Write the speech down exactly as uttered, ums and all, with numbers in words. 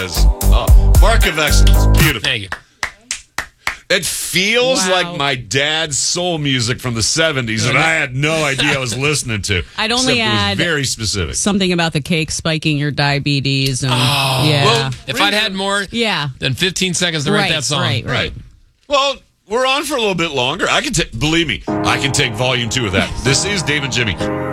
was oh, mark of excellence. Beautiful. Thank you. It feels Wow. like my dad's soul music from the seventies that I had no idea I was listening to. I'd only except it was add very specific. Something about the cake spiking your diabetes. And, Oh, yeah. well, if I'd had more yeah. than fifteen seconds to write Right, that song. right, right. Right. Well, we're on for a little bit longer. I can take, believe me, I can take volume two of that. This is Dave and Jimmy.